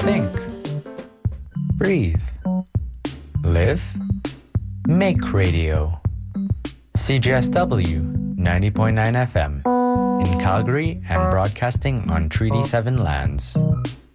Think. Breathe. Live. Make radio. CJSW 90.9 FM in Calgary and broadcasting on Treaty 7 lands.